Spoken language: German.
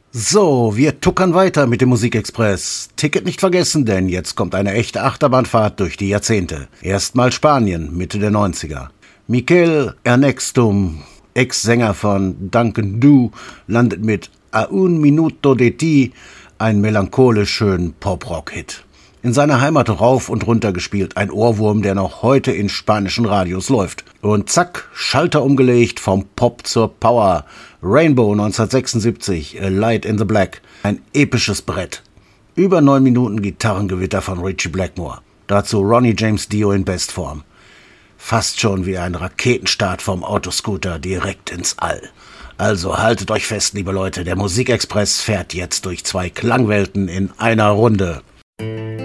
So, wir tuckern weiter mit dem Musikexpress. Ticket nicht vergessen, denn jetzt kommt eine echte Achterbahnfahrt durch die Jahrzehnte. Erstmal Spanien, Mitte der 90er. Miquel Ernesto, Ex-Sänger von Duncan Du, landet mit A un minuto de ti, ein melancholisch schönen Pop-Rock-Hit. In seiner Heimat rauf und runter gespielt, ein Ohrwurm, der noch heute in spanischen Radios läuft. Und zack, Schalter umgelegt, vom Pop zur Power. Rainbow 1976, A Light in the Black, ein episches Brett. Über 9 Minuten Gitarrengewitter von Ritchie Blackmore. Dazu Ronnie James Dio in Bestform. Fast schon wie ein Raketenstart vom Autoscooter direkt ins All. Also haltet euch fest, liebe Leute, der Musikexpress fährt jetzt durch 2 Klangwelten in einer Runde.